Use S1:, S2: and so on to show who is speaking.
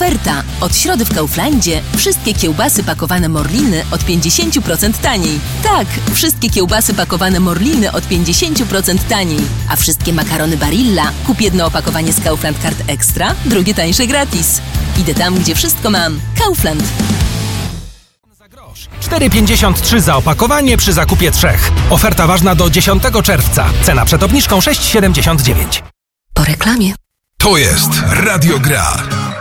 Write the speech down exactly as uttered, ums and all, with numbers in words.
S1: Oferta. Od środy w Kauflandzie wszystkie kiełbasy pakowane Morliny od pięćdziesiąt procent taniej. Tak, wszystkie kiełbasy pakowane Morliny od pięćdziesiąt procent taniej. A wszystkie makarony Barilla kup jedno opakowanie z Kaufland Card Extra, drugie tańsze gratis. Idę tam, gdzie wszystko mam. Kaufland.
S2: cztery pięćdziesiąt trzy za opakowanie przy zakupie trzech. Oferta ważna do dziesiątego czerwca. Cena przed obniżką sześć siedemdziesiąt dziewięć.
S1: Po reklamie.
S3: To jest Radio Gra.